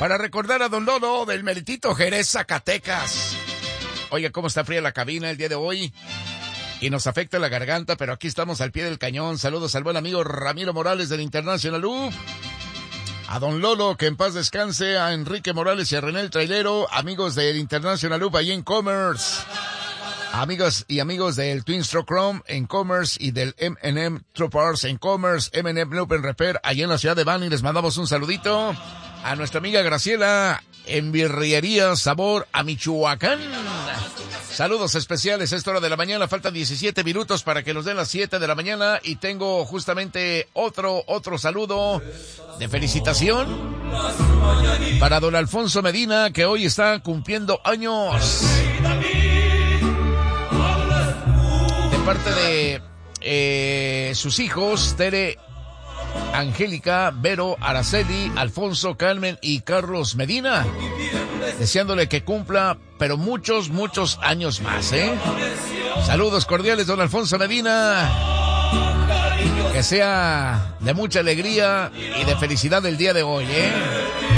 Para recordar a don Lolo del Meritito Jerez, Zacatecas. Oiga, cómo está fría la cabina el día de hoy. Y nos afecta la garganta, pero aquí estamos al pie del cañón. Saludos al buen amigo Ramiro Morales del International Loop. A don Lolo, que en paz descanse. A Enrique Morales y a René el Trailero. Amigos del International Loop ahí en Commerce. Amigos y amigos del Twin Stroke Chrome en Commerce y del M&M Troopers en Commerce, M&M Loop en Repair, allá en la ciudad de Bani. Les mandamos un saludito a nuestra amiga Graciela en Birriería Sabor a Michoacán. Saludos especiales a esta hora de la mañana. Faltan 17 minutos para que nos den las 7 de la mañana y tengo justamente otro saludo de felicitación para don Alfonso Medina, que hoy está cumpliendo años. Parte de sus hijos, Tere, Angélica, Vero, Araceli, Alfonso, Carmen y Carlos Medina, deseándole que cumpla, pero muchos años más, Saludos cordiales, don Alfonso Medina, que sea de mucha alegría y de felicidad el día de hoy,